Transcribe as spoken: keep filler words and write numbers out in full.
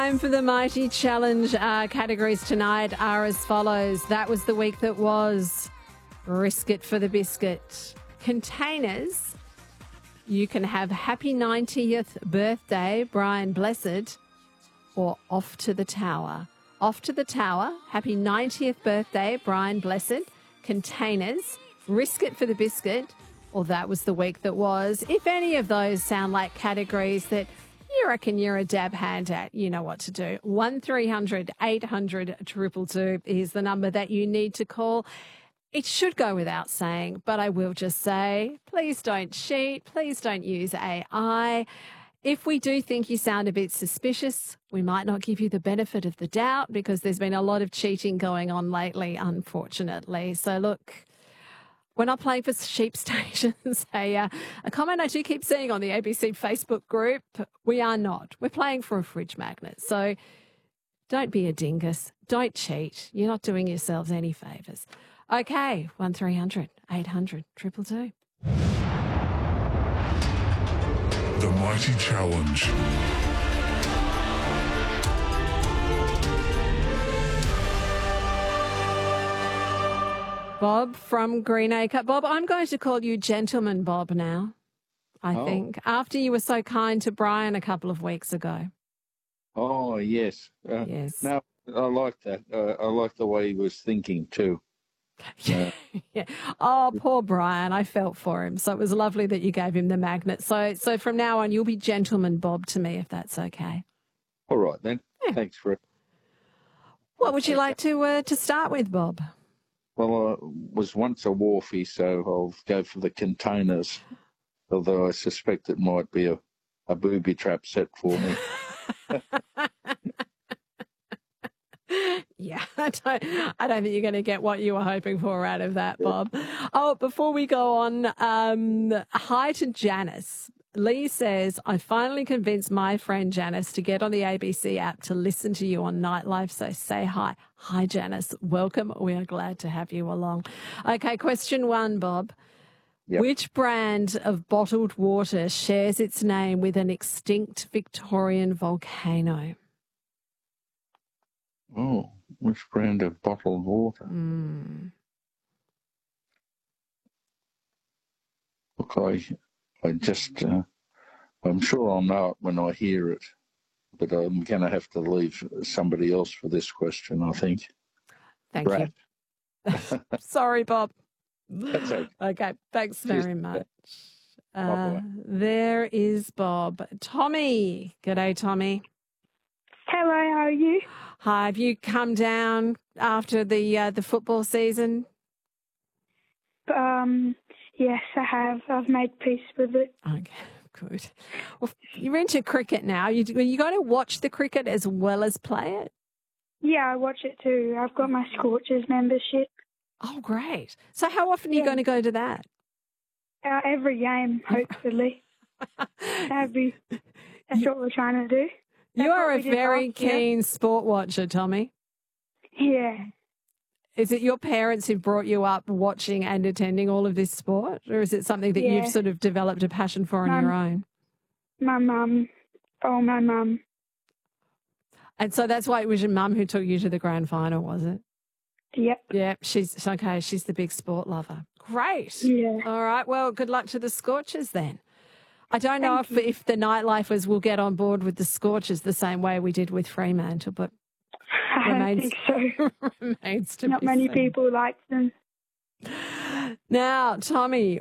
Time for the Mighty Challenge. Uh, categories tonight are as follows. That was the week that was. Risk it for the biscuit. Containers. You can have happy ninetieth birthday, Brian Blessed, or off to the tower. Off to the tower. Happy ninetieth birthday, Brian Blessed. Containers. Risk it for the biscuit, or that was the week that was. If any of those sound like categories that you reckon you're a dab hand at, you know what to do. one three hundred eight hundred two two two is the number that you need to call. It should go without saying, but I will just say, please don't cheat. Please don't use A I. If we do think you sound a bit suspicious, we might not give you the benefit of the doubt because there's been a lot of cheating going on lately, unfortunately. So look, we're not playing for sheep stations. a, uh, a comment I do keep seeing on the A B C Facebook group, we are not. We're playing for a fridge magnet. So don't be a dingus. Don't cheat. You're not doing yourselves any favours. Okay, one three hundred eight hundred two two two. The Mighty Challenge. Bob from Greenacre. Bob, I'm going to call you Gentleman Bob now, I Oh. think, after you were so kind to Brian a couple of weeks ago. Oh, yes. Uh, Yes. No, I like that. Uh, I like the way he was thinking too. Yeah. yeah. Oh, poor Brian. I felt for him. So it was lovely that you gave him the magnet. So so from now on, you'll be Gentleman Bob to me, if that's okay. All right then. Yeah. Thanks for it. What would you like to uh, to start with, Bob? Well, I was once a wharfie, so I'll go for the containers, although I suspect it might be a, a booby trap set for me. Yeah, I don't, I don't think you're going to get what you were hoping for out of that, Bob. Oh, before we go on, um, hi to Janice. Lee says, I finally convinced my friend Janice to get on the A B C app to listen to you on Nightlife. So say hi. Hi, Janice. Welcome. We are glad to have you along. Okay, question one, Bob. Yep. Which brand of bottled water shares its name with an extinct Victorian volcano? Oh, which brand of bottled water? Mm. Look, I, I just, uh, I'm sure I'll know it when I hear it, but I'm going to have to leave somebody else for this question, I think. Thank Brad. you. Sorry, Bob. That's okay. Okay, thanks Cheers. very much. Uh, Bye-bye. there is Bob. Tommy. G'day, Tommy. Hello, how are you? Hi, have you come down after the uh, the football season? Um, yes, I have. I've made peace with it. Okay, good. Well, you're into cricket now. You, are you going to watch the cricket as well as play it? Yeah, I watch it too. I've got my Scorchers membership. Oh, great. So how often are you Yeah. going to go to that? Uh, every game, hopefully. That'd be, that's what we're trying to do. You That's are what a we did very last year. keen sport watcher, Tommy. Yeah. Is it your parents who brought you up watching and attending all of this sport? Or is it something that Yeah. you've sort of developed a passion for on Mum. your own? My mum. Oh, my mum. And so that's why it was your mum who took you to the grand final, was it? Yep. Yeah, she's okay. She's the big sport lover. Great. Yeah. All right. Well, good luck to the Scorchers then. I don't know Thank if, if the Nightlifers will get on board with the Scorchers the same way we did with Fremantle, but I don't remains, think so. remains to Not be many seen. people like them. Now, Tommy,